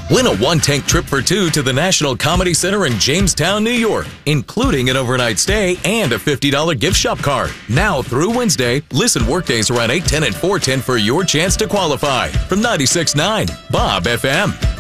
Win a one-tank trip for two to the National Comedy Center in Jamestown, New York, including an overnight stay and a $50 gift shop card. Now through Wednesday, listen workdays around 8, 10, and 4:10 for your chance to qualify. From 96.9 Bob FM.